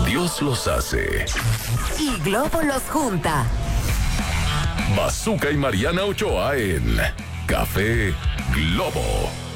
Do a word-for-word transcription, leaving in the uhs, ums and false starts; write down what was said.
Dios los hace y Globo los junta. Bazooka y Mariana Ochoa en Café Globo.